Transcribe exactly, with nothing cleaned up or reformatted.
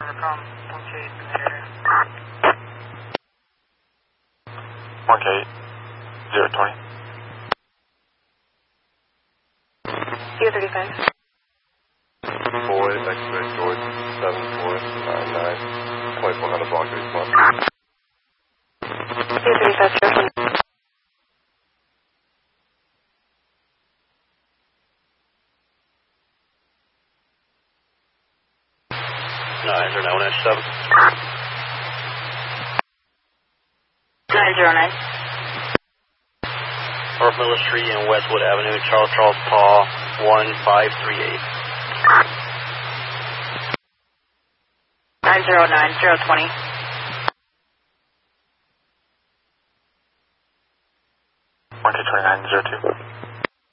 Overcome, one K in the area. one K, zero twenty. zero thirty-five. Boy, X-ray, George, seven four nine nine, twenty-four hundred block response. zero thirty-five, zero twenty. nine zero nine one nine seven. nine zero nine. North Miller Street and Westwood Avenue, Charles Charles Paul, one five three eight. nine zero nine, zero twenty.